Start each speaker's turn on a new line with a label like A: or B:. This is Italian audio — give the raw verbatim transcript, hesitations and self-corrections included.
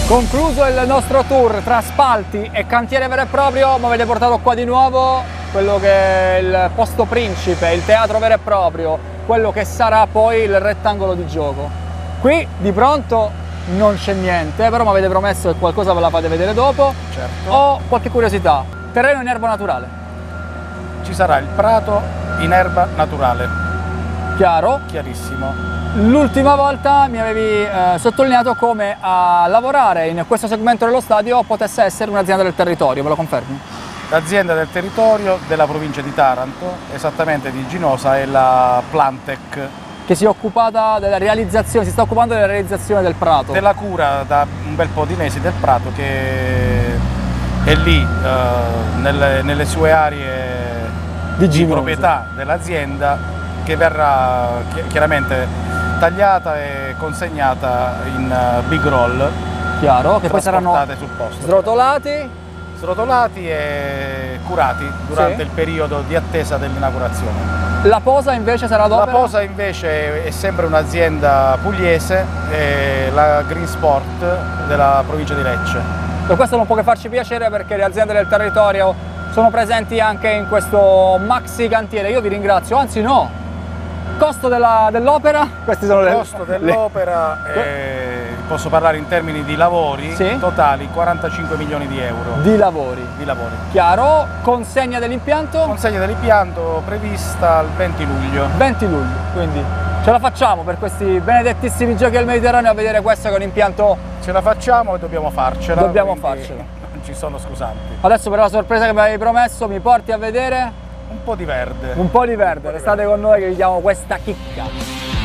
A: Concluso il nostro tour tra spalti e cantiere vero e proprio, mi avete portato qua di nuovo quello che è il posto principe, il teatro vero e proprio, quello che sarà poi il rettangolo di gioco. Qui di pronto non c'è niente, però mi avete promesso che qualcosa ve la fate vedere dopo.
B: Certo.
A: Ho qualche curiosità. Terreno in erba naturale.
B: Ci sarà il prato in erba naturale,
A: Chiaro.
B: chiarissimo.
A: L'ultima volta mi avevi eh, sottolineato come a lavorare in questo segmento dello stadio potesse essere un'azienda del territorio, me lo confermi?
B: L'azienda del territorio della provincia di Taranto, esattamente di Ginosa, è la Plantec,
A: Che si è occupata della realizzazione, si sta occupando della realizzazione del prato.
B: della cura da un bel po' di mesi del prato, che è lì eh, nelle, nelle sue aree
A: Di
B: di
A: Ginosa.
B: proprietà dell'azienda, che verrà chi- chiaramente tagliata e consegnata in eh, big roll,
A: Chiaro, che poi saranno
B: trasportate sul posto.
A: srotolati.
B: Srotolati e curati durante
A: Sì.
B: il periodo di attesa dell'inaugurazione.
A: La posa invece sarà
B: La
A: d'opera?
B: Posa invece è sempre un'azienda pugliese, è la Green Sport della provincia di Lecce.
A: Per questo non può che farci piacere, perché le aziende del territorio sono presenti anche in questo maxi cantiere. Io vi ringrazio, anzi no, costo della- dell'opera, questi sono
B: Il
A: le
B: costo dell'opera, è- posso parlare in termini di lavori
A: Sì.
B: totali, quarantacinque milioni di euro
A: di lavori.
B: di lavori.
A: Chiaro, consegna dell'impianto
B: Consegna dell'impianto prevista il venti luglio.
A: venti luglio, quindi ce la facciamo per questi benedettissimi giochi del Mediterraneo a vedere questo che è un impianto.
B: Ce la facciamo e dobbiamo farcela.
A: Dobbiamo
B: quindi
A: farcela.
B: Non ci sono scusanti.
A: Adesso per la sorpresa che mi avevi promesso mi porti a vedere
B: Un po' di verde.
A: un po' di verde, restate con noi che vi diamo questa chicca.